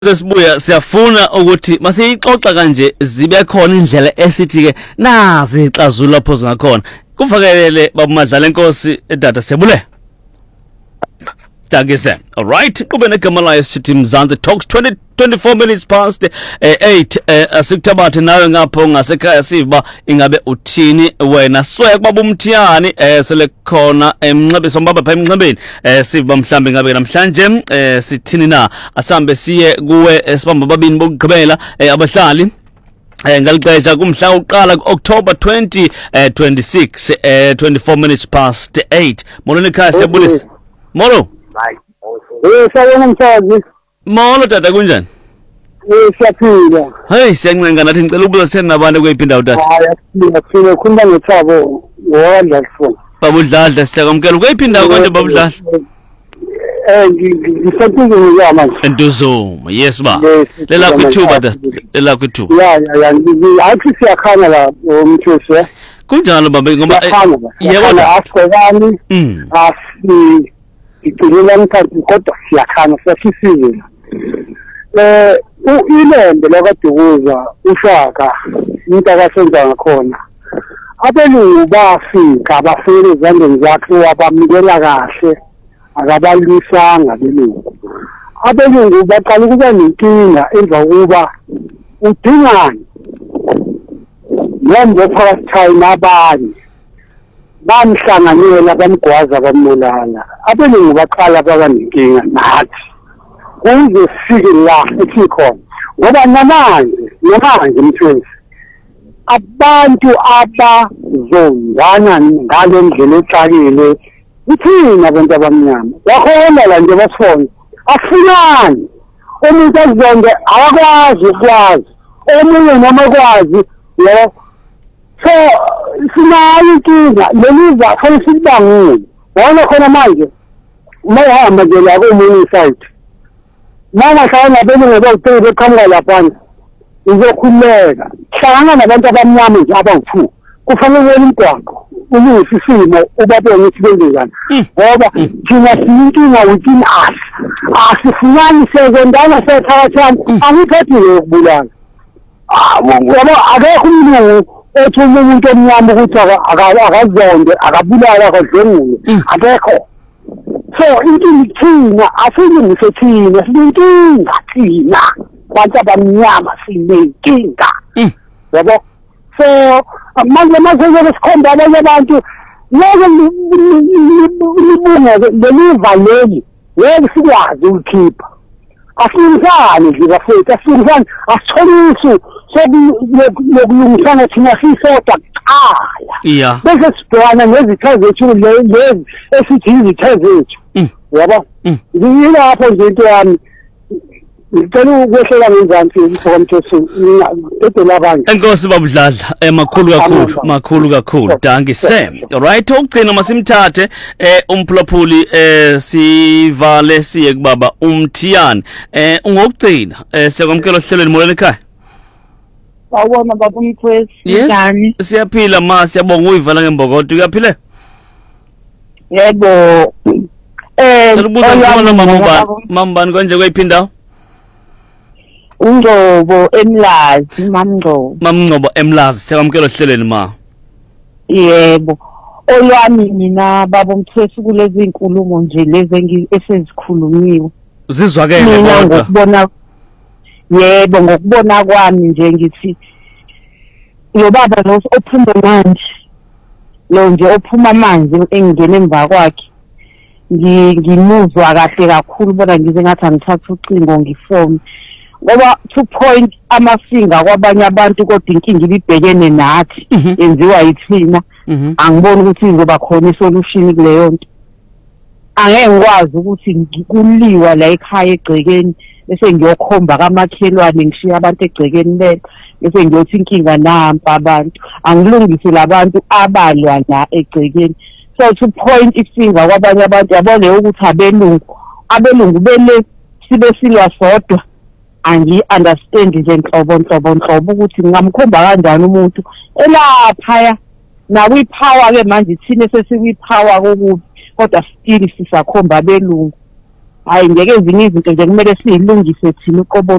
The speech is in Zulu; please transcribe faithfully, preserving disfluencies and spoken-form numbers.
Sesibuya siyafuna ukuthi masiyixoxa kanje zibe khona indlela esithi ke nazi ixazulu lapho zingakhona kufakelele babumadlala enkosi edada siyabule Dagise all right qhube negama layo sithi Mzansi Talks twenty twenty-four minutes past eight asikuthabathe nawe ngapho ngasekhaya siba ingabe uthini wena soya kubaba umthiyani sele khona emnxebeso mbaba pha emnxebeni siba mhlambe ngabe namhlanje sithini na asambe siye kuwe sibamba babini bokugqibela abahlali ngalixesha kumhla uqala October twenty twenty-six twenty-four minutes past eight molweni ekhaya siyabulisa molo Eh sawona msazi molo tata kunjani Eh siyaphila Hey siyancenga nathi ngicela ukubuza sena nabantu kweyiphi indawo tata Hayi siyaphila khumba ngethabo wodla sifuna babudladla siyakwamkela kweyiphi indawo konke babudladla Eh ngisathuke ngiyama manje Entuzuma yes ba lela kwithuba tata lela kwithuba Ya ya ya athi siyakhanya la umthuso kunjalo baba ngoba yebo la asikani mm asi iqinile mkhathi kodwa siyakhanya sasisizile eh uIlembe lakaDukuza uShaka into akasenza ngakhona abelungu bafika bafike ezandleni zakhe wabamukela kahle akabalwisanga belungu abelungu baqala ukuba nenkinga emva kuba udingani noma phakathi time abanye bamhlanganela bamgwaza bambulala abelungu baqala baba nenkinga nathi kuze sifike la ethi khona ngoba namanje namanje mthweni abantu abazondana ngale ndlela exakile uthina abantu abamnyama bakhona la nje basifona afunani umuntu azonke akakwazi ukwazi omunye noma kwazi lo so sinayo inkinga leliza khona sibangile wona khona manje uma uhamba nje la komunye side mama hlanga belungu bawuthele beqhamuka lapha uzokhuleka hlangana nabantu abamnyama nje abawu-two kufanele imigwaqo ulungise isimo ubabone ukuthi benzekani ngoba thina siyinkinga within us asifunani sekwendana sethakathani angiphathile ukubulala ngoba akekho umlungu ethi umuntu omnyama ukuthi akazonde akabulala akadlengule akekho so inkinga thina asilungise thina sinenkinga thina bantu abamnyama sinenkinga yabo so manje manje sikhomba abanye abantu ngeke libunge leliva leli ngeke sikwazi ukukhipha asinisane nje bafethu asinisane asitholise sokulungisana thina sisodwa kuqala bese sidwana nezitha zethu lezi esithi izitha zethu yabo ngiyilapho nje into yami ngicela ukwehlela ngenzansi umthomthetho edela abantu enkosi babudladla emakhulu kakhulu makhulu kakhulu danki Sam alright ukugcina masimthathe eh umphulaphuli eh sivale siye kubaba umthiyani eh ungokugcina eh siyakwamkela ohlelweni molweni ekhaya Awona baba umthwesi njani siyaphila ma siyabonga uyivala ngembokodo uyaphile Yebo eh Sibuza ngibona mama mambani konje kweyiphinda Ungcobo Emlazi mamngcobo mamngcobo Emlazi siyakwamkela ohlelweni ma Yebo olwami mina baba umthwesi kulezi inkulumo nje lezi esezikhulunyiwe zizwakele kodwa ngokubona yebo ngokubona kwami nje ngithi lo baba lo ophuma manje lo nje ophuma manje engene emva kwakhe ngimuzwa kahle kakhulu bona ngize ngathi angithatha ucingo ngifone ngoba two point amafinga kwabanye abantu kodwa inkinga ibibhekene nathi yenziwa yithina angiboni ukuthi izoba khona isolution kuleyo nto angeke ngikwazi ukuthi ngikuliwa la ekhaya egcekeni bese ngiyokhomba kamakhelwane ngishiya abantu egcekeni lethu bese ngiyothi inkinga nampa abantu angilungise labantu abalwa la egcekeni so to point ifinger kwabanye abantu yabone ukuthi abelungu abelungu bele sibe silwa sodwa angi understand nje inhlobo inhlobo inhlobo ukuthi ngamkhomba kanjani umuntu elapha na we power ke manje thina sesiwi power kokuthi kodwa still sisakhomba belungu hayi ngeke ezinye izinto nje kumele siyilungise thina uqobo